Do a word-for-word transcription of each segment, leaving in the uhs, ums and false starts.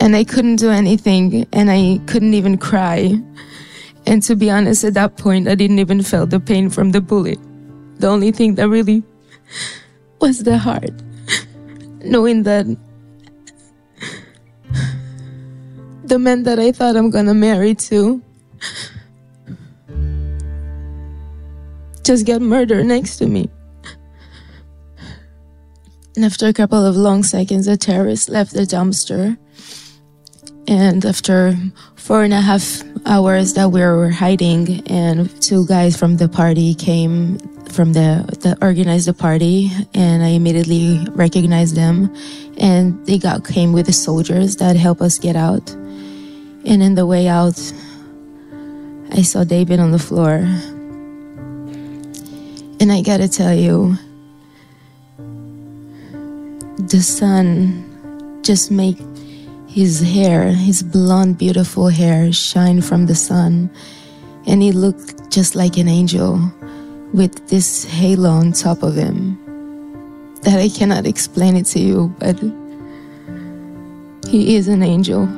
And I couldn't do anything, and I couldn't even cry. And to be honest, at that point, I didn't even feel the pain from the bullet. The only thing that really was the heart, knowing that the man that I thought I'm gonna marry to just got murdered next to me. And after a couple of long seconds, the terrorist left the dumpster. And after four and a half hours that we were hiding, and two guys from the party came from the that organized the party, and I immediately recognized them, and they got came with the soldiers that helped us get out. And in the way out, I saw David on the floor, and I gotta tell you, the sun just made his hair, his blonde, beautiful hair shine from the sun. And he looked just like an angel with this halo on top of him that I cannot explain it to you, but he is an angel.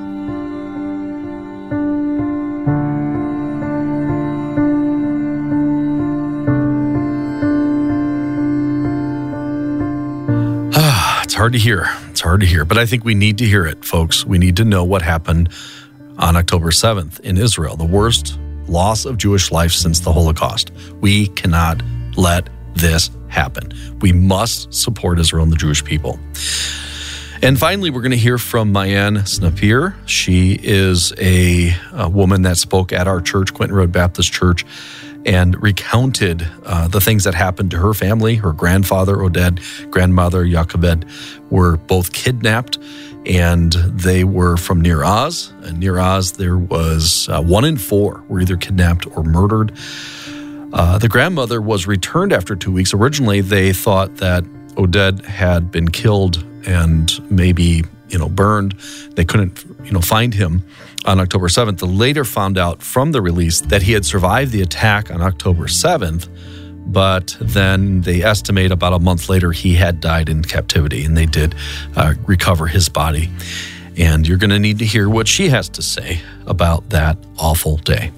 It's hard to hear. It's hard to hear, but I think we need to hear it, folks. We need to know what happened on October seventh in Israel, the worst loss of Jewish life since the Holocaust. We cannot let this happen. We must support Israel and the Jewish people. And finally, we're going to hear from Maayan Snapir. She is a, a woman that spoke at our church, Quinton Road Baptist Church, and recounted uh, the things that happened to her family. Her grandfather, Oded, grandmother, Yocheved, were both kidnapped, and they were from Nir Oz. And Nir Oz, there was uh, one in four were either kidnapped or murdered. Uh, the grandmother was returned after two weeks. Originally, they thought that Oded had been killed and maybe, you know, burned. They couldn't, you know, find him on October seventh. They later found out from the release that he had survived the attack on October seventh, but then they estimate about a month later he had died in captivity, and they did uh, recover his body. And you're going to need to hear what she has to say about that awful day.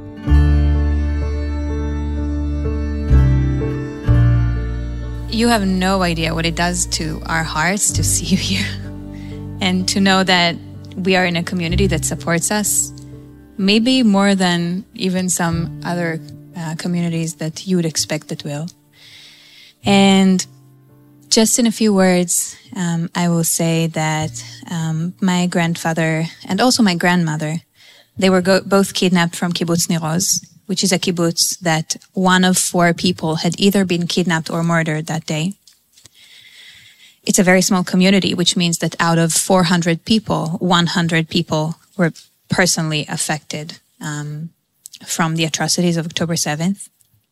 You have no idea what it does to our hearts to see you here and to know that we are in a community that supports us, maybe more than even some other uh, communities that you would expect that will. And just in a few words, um, I will say that um, my grandfather and also my grandmother, they were go- both kidnapped from Kibbutz Nir Oz, which is a kibbutz that one of four people had either been kidnapped or murdered that day. It's a very small community, which means that out of four hundred people, one hundred people were personally affected um, from the atrocities of October seventh.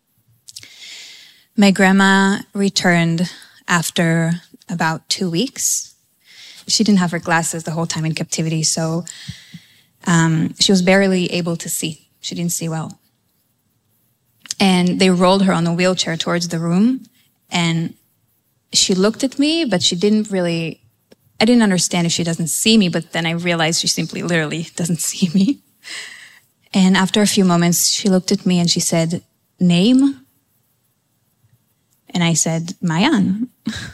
My grandma returned after about two weeks. She didn't have her glasses the whole time in captivity, so um, she was barely able to see. She didn't see well. And they rolled her on a wheelchair towards the room, and she looked at me, but she didn't really, I didn't understand if she doesn't see me, but then I realized she simply literally doesn't see me. And after a few moments, she looked at me and she said, "Name?" And I said, "Maayan."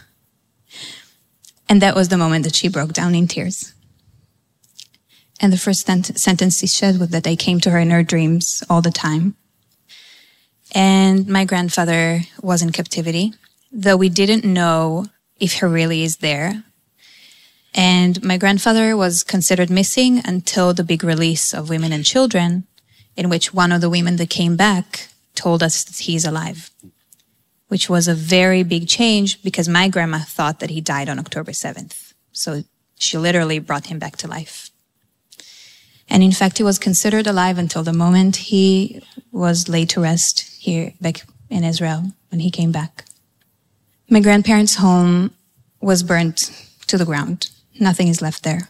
And that was the moment that she broke down in tears. And the first sent- sentence she said was that I came to her in her dreams all the time. And my grandfather was in captivity, though we didn't know if he really is there. And my grandfather was considered missing until the big release of Women and Children, in which one of the women that came back told us that he's alive, which was a very big change because my grandma thought that he died on October seventh. So she literally brought him back to life. And in fact, he was considered alive until the moment he was laid to rest here back in Israel when he came back. My grandparents' home was burnt to the ground. Nothing is left there.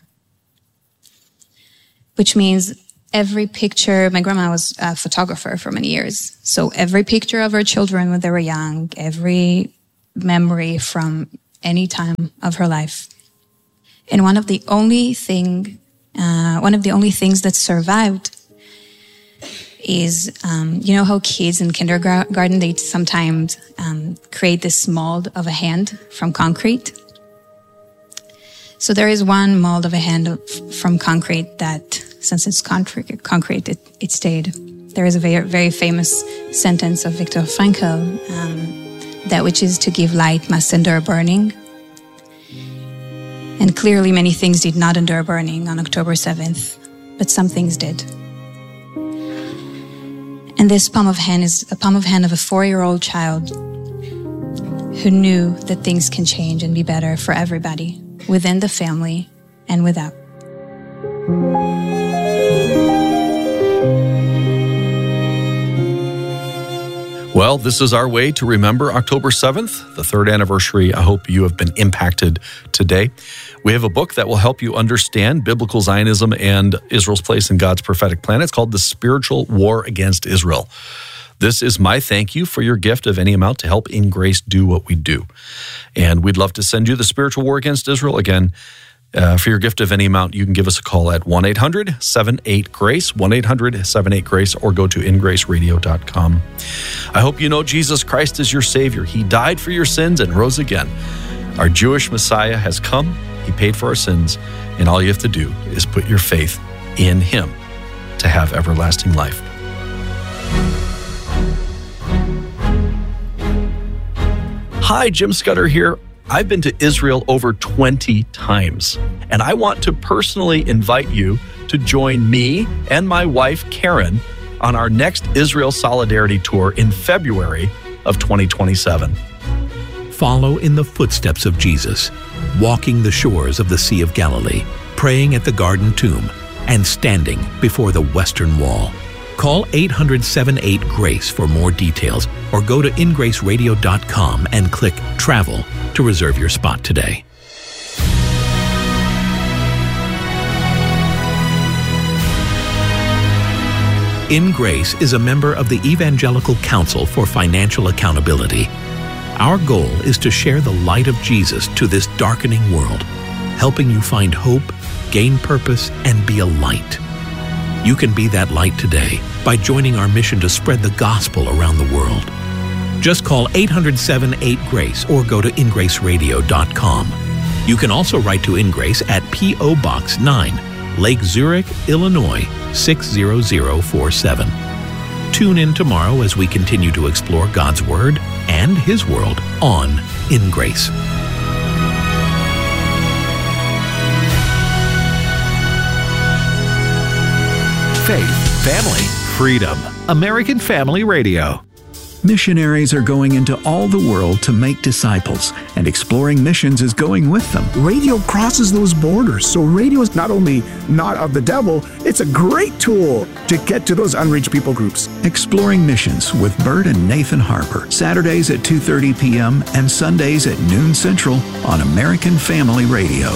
Which means every picture, my grandma was a photographer for many years. So every picture of her children when they were young, every memory from any time of her life. And one of the only thing Uh, one of the only things that survived is, um, you know how kids in kindergarten, they sometimes um, create this mold of a hand from concrete? So there is one mold of a hand of, from concrete that, since it's concrete, concrete it, it stayed. There is a very, very famous sentence of Viktor Frankl, um, that which is to give light must endure burning. And clearly many things did not endure burning on October seventh, but some things did. And this palm of hand is a palm of hand of a four-year-old child who knew that things can change and be better for everybody, within the family and without. Well, this is our way to remember October seventh, the third anniversary. I hope you have been impacted today. We have a book that will help you understand biblical Zionism and Israel's place in God's prophetic plan. It's called The Spiritual War Against Israel. This is my thank you for your gift of any amount to help In Grace do what we do. And we'd love to send you The Spiritual War Against Israel. Again, Uh, for your gift of any amount, you can give us a call at one eight hundred seven eight GRACE, one eight hundred seven eight GRACE, or go to in grace radio dot com. I hope you know Jesus Christ is your Savior. He died for your sins and rose again. Our Jewish Messiah has come. He paid for our sins, and all you have to do is put your faith in Him to have everlasting life. Hi, Jim Scudder here. I've been to Israel over twenty times, and I want to personally invite you to join me and my wife, Karen, on our next Israel Solidarity Tour in February of twenty twenty-seven. Follow in the footsteps of Jesus, walking the shores of the Sea of Galilee, praying at the Garden Tomb, and standing before the Western Wall. Call eight hundred seven eight GRACE for more details, or go to in grace radio dot com and click Travel to reserve your spot today. In Grace is a member of the Evangelical Council for Financial Accountability. Our goal is to share the light of Jesus to this darkening world, helping you find hope, gain purpose, and be a light. You can be that light today by joining our mission to spread the gospel around the world. Just call eight hundred seven eight GRACE or go to in grace radio dot com. You can also write to InGrace at P O Box nine, Lake Zurich, Illinois six zero zero four seven. Tune in tomorrow as we continue to explore God's Word and His world on In Grace. Faith, family, freedom. American Family Radio. Missionaries are going into all the world to make disciples, and Exploring Missions is going with them. Radio crosses those borders, so radio is not only not of the devil, it's a great tool to get to those unreached people groups. Exploring Missions with Bert and Nathan Harper, Saturdays at two thirty p.m. and Sundays at noon Central on American Family Radio.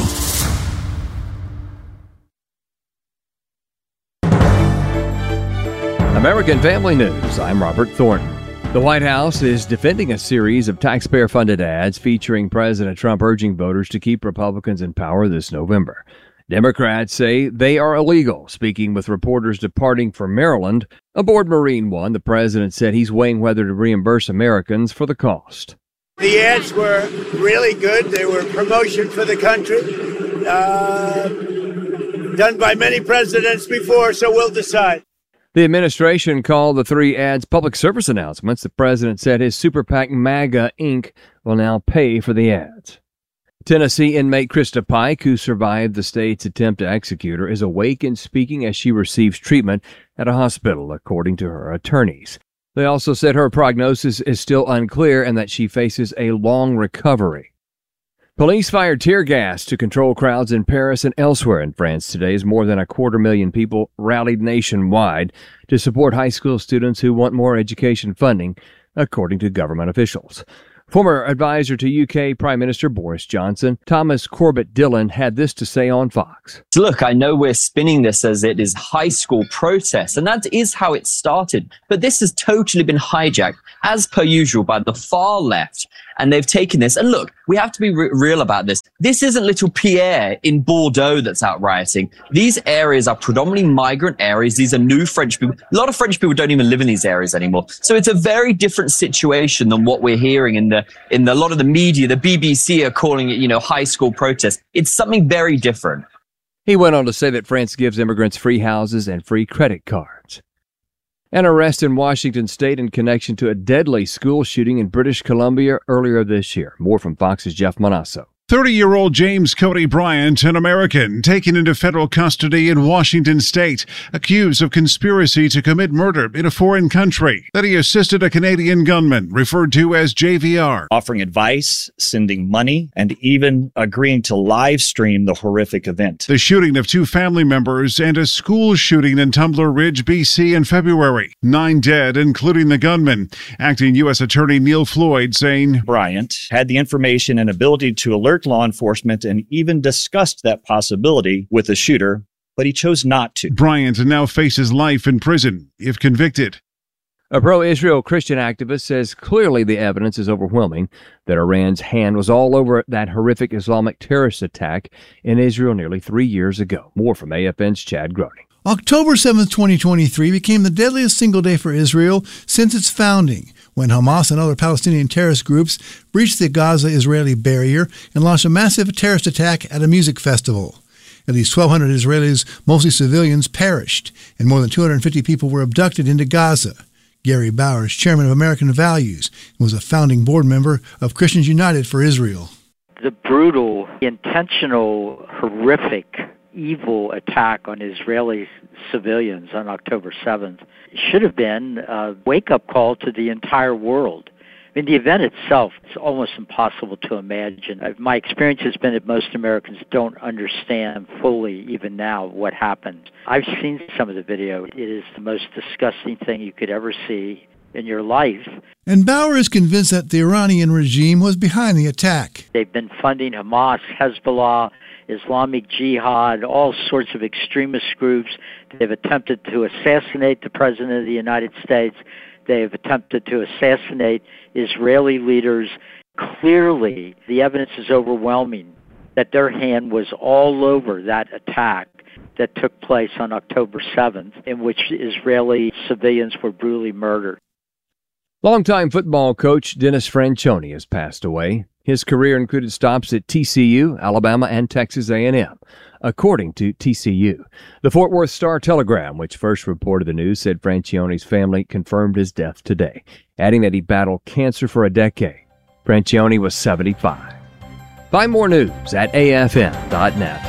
American Family News, I'm Robert Thornton. The White House is defending a series of taxpayer-funded ads featuring President Trump urging voters to keep Republicans in power this November. Democrats say they are illegal. Speaking with reporters departing for Maryland, aboard Marine One, the president said he's weighing whether to reimburse Americans for the cost. The ads were really good. They were promotion for the country, uh, done by many presidents before, so we'll decide. The administration called the three ads public service announcements. The president said his super PAC MAGA Incorporated will now pay for the ads. Tennessee inmate Krista Pike, who survived the state's attempt to execute her, is awake and speaking as she receives treatment at a hospital, according to her attorneys. They also said her prognosis is still unclear and that she faces a long recovery. Police fired tear gas to control crowds in Paris and elsewhere in France today as more than a quarter million people rallied nationwide to support high school students who want more education funding, according to government officials. Former advisor to U K Prime Minister Boris Johnson, Thomas Corbett Dillon, had this to say on Fox. Look, I know we're spinning this as it is high school protests, and that is how it started. But this has totally been hijacked, as per usual, by the far left and they've taken this. And look, we have to be re- real about this. This isn't little Pierre in Bordeaux that's out rioting. These areas are predominantly migrant areas. These are new French people. A lot of French people don't even live in these areas anymore. So it's a very different situation than what we're hearing in the in the, a lot of the media. The B B C are calling it, you know, high school protest. It's something very different. He went on to say that France gives immigrants free houses and free credit cards. An arrest in Washington state in connection to a deadly school shooting in British Columbia earlier this year. More from Fox's Jeff Manasso. thirty-year-old James Cody Bryant, an American, taken into federal custody in Washington state, accused of conspiracy to commit murder in a foreign country. That he assisted a Canadian gunman, referred to as J V R. Offering advice, sending money, and even agreeing to live stream the horrific event. The shooting of two family members and a school shooting in Tumbler Ridge, B C in February. Nine dead, including the gunman. Acting U S Attorney Neil Floyd saying, Bryant had the information and ability to alert law enforcement and even discussed that possibility with the shooter, but he chose not to. Bryant now faces life in prison if convicted. A pro-Israel Christian activist says clearly the evidence is overwhelming that Iran's hand was all over that horrific Islamic terrorist attack in Israel nearly three years ago. More from A F N's Chad Groening. October seventh, twenty twenty-three became the deadliest single day for Israel since its founding, when Hamas and other Palestinian terrorist groups breached the Gaza-Israeli barrier and launched a massive terrorist attack at a music festival. At least twelve hundred Israelis, mostly civilians, perished, and more than two hundred fifty people were abducted into Gaza. Gary Bowers, chairman of American Values, was a founding board member of Christians United for Israel. The brutal, intentional, horrific, evil attack on Israeli civilians on October seventh should have been a wake-up call to the entire world. I mean, the event itself is almost impossible to imagine. My experience has been that most Americans don't understand fully, even now, what happened. I've seen some of the video. It is the most disgusting thing you could ever see in your life. And Bauer is convinced that the Iranian regime was behind the attack. They've been funding Hamas, Hezbollah, Islamic Jihad, all sorts of extremist groups. They've attempted to assassinate the President of the United States. They have attempted to assassinate Israeli leaders. Clearly, the evidence is overwhelming that their hand was all over that attack that took place on October seventh, in which Israeli civilians were brutally murdered. Longtime football coach Dennis Franchione has passed away. His career included stops at T C U, Alabama, and Texas A and M, according to T C U. The Fort Worth Star-Telegram, which first reported the news, said Franchione's family confirmed his death today, adding that he battled cancer for a decade. Franchione was seventy-five. Find more news at A F N dot net.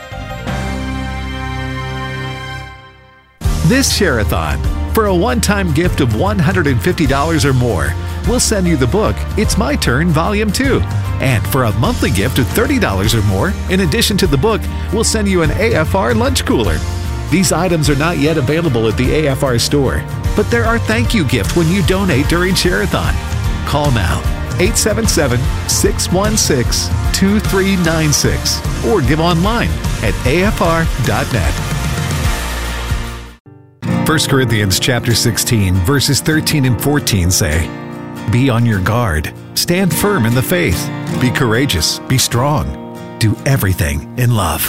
This Share-a-thon, for a one-time gift of one hundred fifty dollars or more, we'll send you the book, It's My Turn, Volume two. And for a monthly gift of thirty dollars or more, in addition to the book, we'll send you an A F R lunch cooler. These items are not yet available at the A F R store, but they're our thank you gift when you donate during Share-a-thon. Call now, eight seven seven, six one six, two three nine six, or give online at A F R dot net. First Corinthians chapter sixteen, verses thirteen and fourteen say, Be on your guard. Stand firm in the faith. Be courageous. Be strong. Do everything in love.